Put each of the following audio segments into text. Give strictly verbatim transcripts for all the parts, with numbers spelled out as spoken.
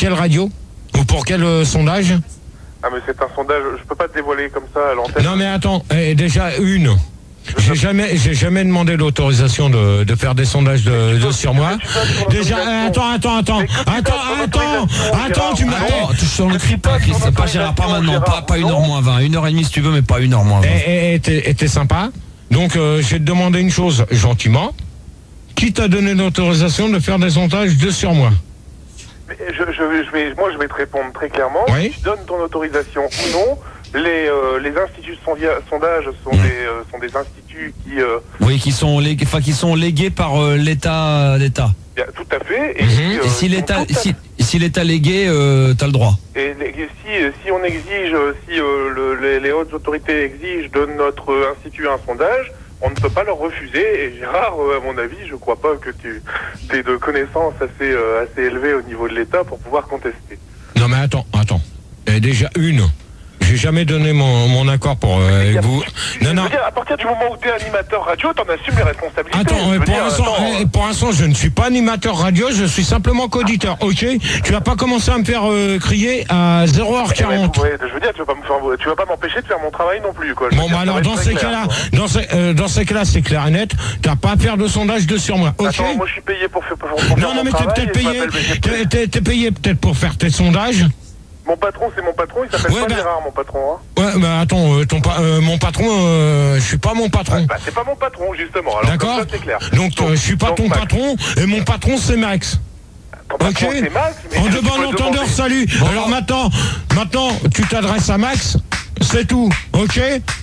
quelle radio? Ou pour quel euh, sondage? Ah mais c'est un sondage, je peux pas te dévoiler comme ça à l'antenne. Non mais attends, eh, déjà une. J'ai jamais, j'ai jamais demandé l'autorisation de, de faire des sondages de, de sur moi. Déjà, euh, attends, attends, attends, attends, attends, attends, tu m'as. Attends, touche sur le cri pas, Chris, c'est pas Gérard, pas maintenant, pas, pas une heure moins vingt, une heure et demie si tu veux, mais pas une heure moins vingt. Et t'es, t'es sympa. Donc, euh, je vais te demander une chose, gentiment. Qui t'a donné l'autorisation de faire des sondages de sur moi? Mais je, je, je vais, moi, je vais te répondre très clairement. Oui. Si tu donnes ton autorisation ou non. Les, euh, les instituts de sondia- sondage sont, mmh. des, euh, sont des instituts qui... Euh, oui, qui sont, lég- enfin, qui sont légués par euh, l'État. l'État. Bien, tout à fait. Et, mmh. qui, euh, et si l'État à... si, si l'État légué, euh, t'as le droit. Et les, si, si on exige, si euh, le, les, les hautes autorités exigent de notre institut un sondage, on ne peut pas leur refuser. Et Gérard, euh, à mon avis, je crois pas que tu aies de connaissances assez, euh, assez élevées au niveau de l'État pour pouvoir contester. Non mais attends, attends. Et déjà une... J'ai jamais donné mon, mon accord pour euh, vous. Je non, non. Veux dire, à partir du moment où tu es animateur radio, t'en assumes les responsabilités. Attends, pour l'instant, euh, pour l'instant, je ne suis pas animateur radio, je suis simplement qu'auditeur. Ok, tu vas pas commencer à me faire euh, crier à zéro heure quarante. Ouais, je veux dire, tu vas pas me faire, tu vas pas m'empêcher de faire mon travail non plus, quoi. Bon, bah alors dans ces cas-là, dans ces, euh, dans ces cas-là, c'est clair et net. T'as pas à faire de sondage de sur moi. Ok. Attends, moi je suis payé pour faire. Pour, pour non, non, mais t'es peut-être payé. T'es, t'es, t'es payé peut-être pour faire tes sondages. Mon patron, c'est mon patron, il s'appelle ouais, pas bah, Gérard, mon patron. Hein. Ouais, bah attends, euh, ton pa- euh, mon patron, euh, je suis pas mon patron. Ouais, bah c'est pas mon patron, justement. Alors, d'accord. Ça, c'est clair. Donc, donc euh, je suis pas donc, ton Max. patron, et mon patron, c'est Max. Ton patron, ok. C'est Max, mais en de bon entendeur, salut. Bon. Alors maintenant, maintenant, tu t'adresses à Max, c'est tout, ok.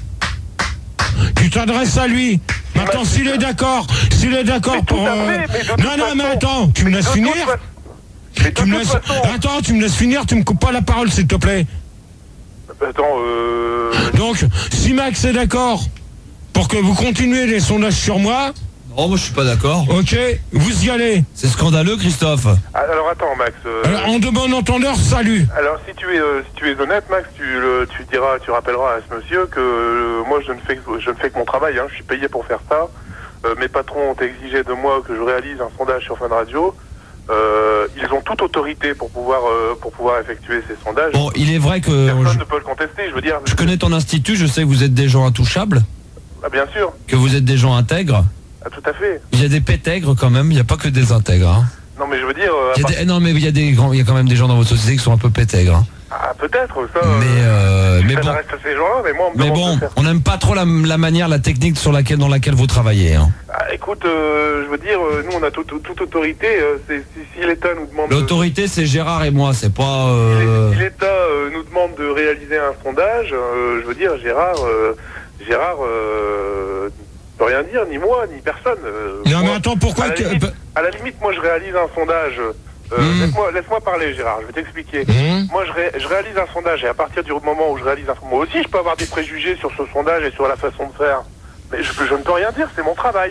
Tu t'adresses à lui. Maintenant, s'il est d'accord, s'il est d'accord pour. Euh... Non, non, mais attends, tu me laisses finir. Tu me laisses... Attends, tu me laisses finir, tu me coupes pas la parole, s'il te plaît. Attends, euh... Donc, si Max est d'accord pour que vous continuez les sondages sur moi... Non, moi je suis pas d'accord. Ok, vous y allez. C'est scandaleux, Christophe. Alors attends, Max... Euh... Alors, en de bon entendeur, salut. Alors, si tu es, euh, si tu es honnête, Max, tu, le, tu diras, tu rappelleras à ce monsieur que euh, moi, je ne, fais que, je ne fais que mon travail, hein, je suis payé pour faire ça. Euh, mes patrons ont exigé de moi que je réalise un sondage sur Fun Radio. Euh, ils ont toute autorité pour pouvoir euh, pour pouvoir effectuer ces sondages. Bon, il est vrai que personne je, ne peut le contester. Je veux dire. Je connais ton institut. Je sais que vous êtes des gens intouchables. Ah, bien sûr. Que vous êtes des gens intègres. Ah, tout à fait. Il y a des pétègres quand même. Il n'y a pas que des intègres. Hein. Non, mais je veux dire. Euh, il y a des, non, mais il y a des grands. Il y a quand même des gens dans votre société qui sont un peu pétègres. Hein. Ah, peut-être ça. Mais euh, mais bon. Reste à ces gens-là, mais moi, on me mais bon, on n'aime pas trop la, la manière, la technique sur laquelle dans laquelle vous travaillez. Hein. Ah, écoute, euh, je veux dire, euh, nous on a toute, toute autorité. Euh, c'est, si, si l'État nous demande. L'autorité, de... c'est Gérard et moi, c'est pas. Euh... Si l'État euh, nous demande de réaliser un sondage, euh, je veux dire, Gérard, euh, Gérard, euh, ne peut rien dire, ni moi, ni personne. Euh, non, moi, mais attends, pourquoi à la, que... limite, à la limite, moi je réalise un sondage. Euh, mmh. laisse-moi, laisse-moi parler, Gérard, je vais t'expliquer. Mmh. Moi, je, ré, je réalise un sondage, et à partir du moment où je réalise un sondage, moi aussi, je peux avoir des préjugés sur ce sondage et sur la façon de faire. Mais je, je ne peux rien dire, c'est mon travail.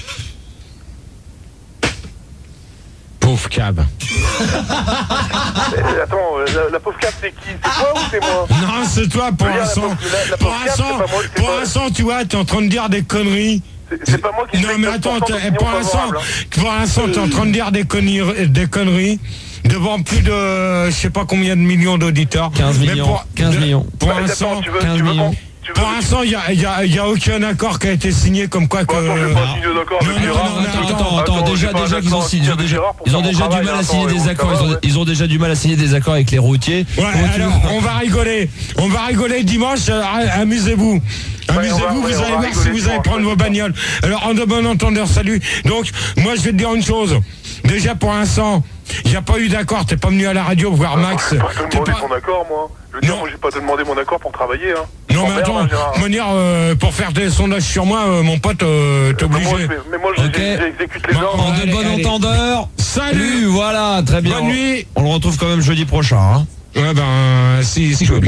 Pauvre cab. Mais, attends, la, la pauvre cab, c'est qui? C'est toi ou c'est moi? Non, c'est toi, pour l'instant. Pour l'instant, pour l'instant, tu vois, t'es en train de dire des conneries. C'est, c'est pas moi qui. Non mais attends, pour l'instant, pour l'instant, t'es en train de dire des conneries, des conneries devant plus de, je sais pas combien de millions d'auditeurs. quinze millions. Pour, quinze de, millions. Pour bah, l'instant, tu veux, quinze tu veux millions. Veux, pour l'instant, il y a, y a, y a aucun accord qui a été signé comme quoi que. Bon, attends, j'ai pas signé d'accord. Non, non, non, attends, attends, attends, déjà, déjà qu'ils ont signé, ils ont déjà, ils ont déjà du mal à signer des accords. Ils ont, ils ont déjà du mal à signer des accords avec les routiers. Ouais, alors, on va rigoler, on va rigoler dimanche. Amusez-vous. Amusez-vous, ouais, vous allez voir si vous allez prendre vos bagnoles. Alors, en de bon entendeur, salut. Donc, moi, je vais te dire une chose. Déjà, pour l'instant, il n'y a pas eu d'accord. T'es pas venu à la radio voir euh, Max. Je vais pas te demander pas... mon accord, moi. Je veux dire, moi, j'ai pas te demandé mon accord pour travailler. Hein. Non, mais attends, de manière, euh, pour faire des sondages sur moi, euh, mon pote, euh, t'es obligé. Mais moi, mais moi okay. j'exécute les ordres. En de bon entendeur. Salut. Voilà, très bien. Bonne nuit. On le retrouve quand même jeudi prochain. Hein. Ouais, ben, si, si je veux bien.